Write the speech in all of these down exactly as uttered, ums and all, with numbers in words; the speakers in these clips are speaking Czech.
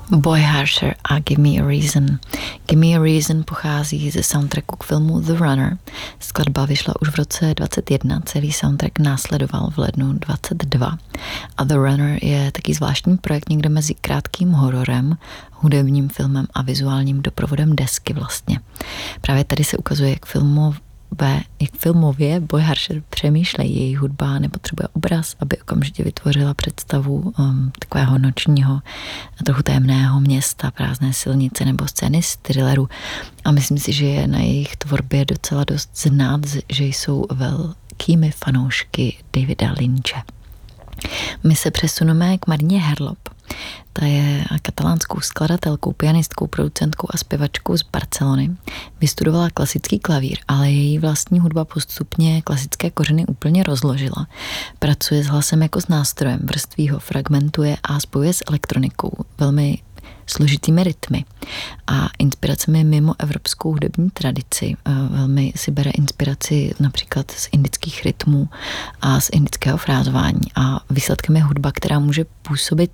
Boy Harsher a Give Me a Reason. Give Me a Reason pochází ze soundtracku k filmu The Runner. Skladba vyšla už v roce dvacet jedna, celý soundtrack následoval v lednu dvacet dva. A The Runner je taky zvláštní projekt někde mezi krátkým hororem, hudebním filmem a vizuálním doprovodem desky vlastně. Právě tady se ukazuje, jak filmov jak filmově Boy Harsher přemýšlejí. Její hudba nepotřebuje obraz, aby okamžitě vytvořila představu um, takového nočního, trochu tajemného města, prázdné silnice nebo scény z thrilleru. A myslím si, že je na jejich tvorbě docela dost znát, že jsou velkými fanoušky Davida Lynche. My se přesuneme k Marině Herlop. Ta je katalánskou skladatelkou, pianistkou, producentkou a zpěvačkou z Barcelony. Vystudovala klasický klavír, ale její vlastní hudba postupně klasické kořeny úplně rozložila. Pracuje s hlasem jako s nástrojem, vrství ho fragmentuje a spojuje s elektronikou, velmi složitými rytmy a inspiracemi mimo evropskou hudební tradici. Velmi si bere inspiraci například z indických rytmů a z indického frázování a výsledkem je hudba, která může působit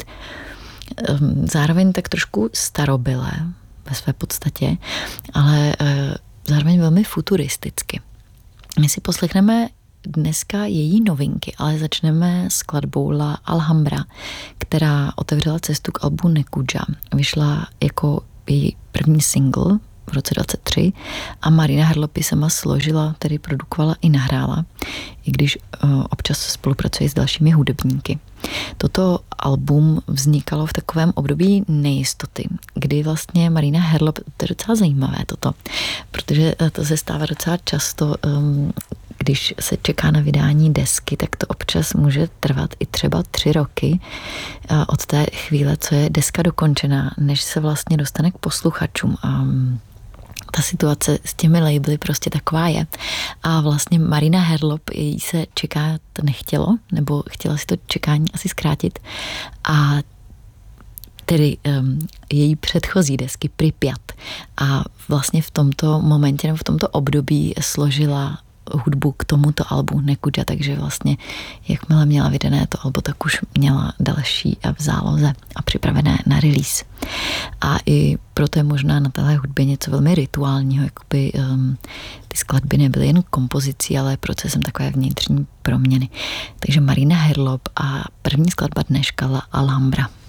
zároveň tak trošku starobylé ve své podstatě, ale zároveň velmi futuristicky. My si poslechneme dneska její novinky, ale začneme s skladbou La Alhambra, která otevřela cestu k albu Nekuja. Vyšla jako její první single v roce dvacet tři a Marina Herlop sama složila, tedy produkovala i nahrála, i když uh, občas spolupracuje s dalšími hudebníky. Toto album vznikalo v takovém období nejistoty, kdy vlastně Marina Herlop, to je docela zajímavé toto, protože to se stává docela často, um, když se čeká na vydání desky, tak to občas může trvat i třeba tři roky od té chvíle, co je deska dokončená, než se vlastně dostane k posluchačům. A ta situace s těmi labely prostě taková je. A vlastně Marina Herlop, jí se čekat nechtělo, nebo chtěla si to čekání asi zkrátit. A tedy um, její předchozí desky Pripyat. A vlastně v tomto momentě, nebo v tomto období složila hudbu k tomuto albu Nekuja, takže vlastně jakmile měla vydané to albo, tak už měla další v záloze a připravené na release. A i proto je možná na téhle hudbě něco velmi rituálního, jakoby um, ty skladby nebyly jen kompozicí, ale procesem takové vnitřní proměny. Takže Marina Herlop a první skladba dneška La Alhambra.